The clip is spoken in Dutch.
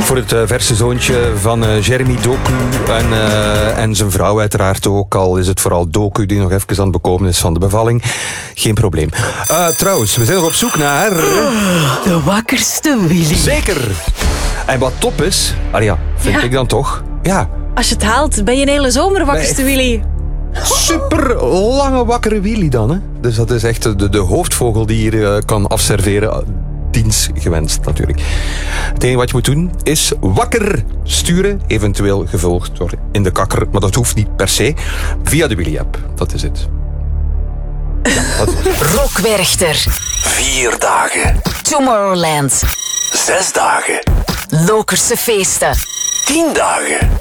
Voor het verse zoontje van Jeremy Doku en zijn vrouw uiteraard ook. Al is het vooral Doku die nog even aan het bekomen is van de bevalling. Geen probleem. Trouwens, we zijn nog op zoek naar... De wakkerste Willy. Zeker! En wat top is... vind ik dan toch... Ja. Als je het haalt, ben je een hele zomer wakkerste Willy. Super lange wakkere Willy dan, hè? Dus dat is echt de hoofdvogel die hier kan afserveren. Dienstgewenst natuurlijk. Het enige wat je moet doen is wakker sturen, eventueel gevolgd door in de kakker, maar dat hoeft niet per se, via de Willy-app. Dat is het. Rock Werchter. 4 dagen. Tomorrowland. 6 dagen. Lokerse feesten. 10 dagen.